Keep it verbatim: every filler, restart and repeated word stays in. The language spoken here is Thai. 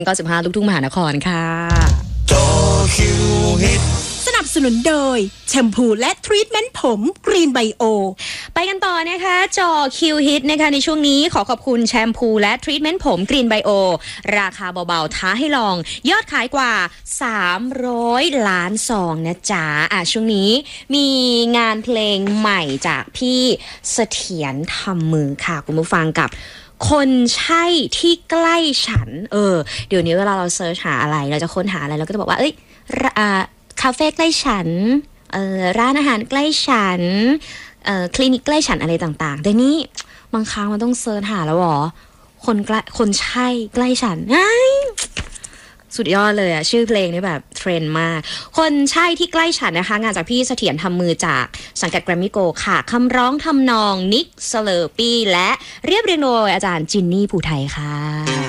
ก็สิบห้าลูกทุ่งมหานครค่ะจอคิวฮิตสนับสนุนโดยแชมพูและทรีทเมนต์ผมกรีนไบโอไปกันต่อนะคะจอคิวฮิตนะคะในช่วงนี้ขอขอบคุณแชมพูและทรีทเมนต์ผมกรีนไบโอราคาเบาๆท้าให้ลองยอดขายกว่าสามร้อยล้านซองนะจ๊ะอ่ะช่วงนี้มีงานเพลงใหม่จากพี่เสถียรทำมือค่ะคุณผู้ฟังกับคนใช่ที่ใกล้ฉันเออเดี๋ยวนี้เวลาเราเซิร์ชหาอะไรเราจะค้นหาอะไรเราก็จะบอกว่าเอ้ยอ่าคาเฟ่ใกล้ฉันเอ่อร้านอาหารใกล้ฉันเอ่อคลินิกใกล้ฉันอะไรต่างๆแต่นี่บางครั้งมันต้องเซิร์ชหาแล้วหรอคนใกล้คนใช่ใกล้ฉันไอ้สุดยอดเลยอะชื่อเพลงนี่แบบเทรนด์มากคนใช่ที่ใกล้ฉันนะคะงานจากพี่เสถียรทำมือจากสังกัดแกรมมี่โกค่ะคำร้องทำนองนิกสเลอร์ปี้และเรียบเรียงโดยอาจารย์จินนี่ภูไทยค่ะ